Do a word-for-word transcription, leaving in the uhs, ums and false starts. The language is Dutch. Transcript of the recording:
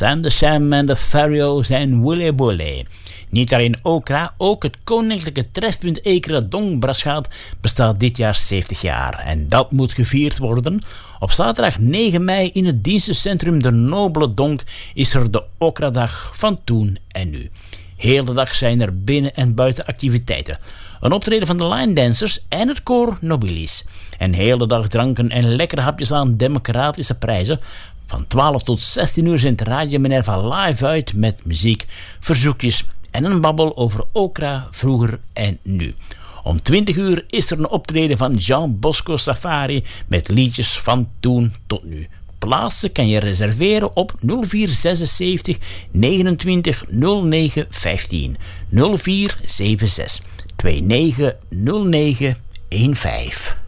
Sam the Sham en de Pharaohs en Wille Bolle. Niet alleen Okra, ook het koninklijke trefpunt Ekera Dongbraschaat bestaat dit jaar zeventig jaar. En dat moet gevierd worden. Op zaterdag negen mei in het dienstencentrum De Nobele Donk is er de Okra-dag van toen en nu. Heel de dag zijn er binnen- en buiten activiteiten. Een optreden van de line dancers en het koor Nobilis. En heel de dag dranken en lekkere hapjes aan democratische prijzen. Van twaalf tot zestien uur zendt Radio Minerva live uit met muziek, verzoekjes en een babbel over Okra vroeger en nu. Om twintig uur is er een optreden van Jean Bosco Safari met liedjes van toen tot nu. Plaatsen kan je reserveren op nul vier zesenzeventig negenentwintig nul negen vijftien. nul vier zeven zes twee negen nul negen een vijf.